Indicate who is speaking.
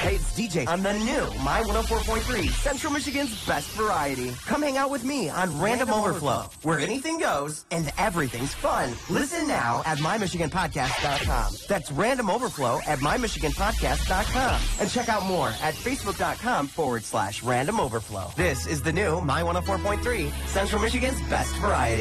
Speaker 1: Hey, it's DJ on the new My 104.3, Central Michigan's best variety. Come hang out with me on Random Overflow, where anything goes and everything's fun. Listen now at mymichiganpodcast.com. That's Random Overflow at mymichiganpodcast.com. And check out more at facebook.com/Random Overflow. This is the new My 104.3, Central Michigan's best variety.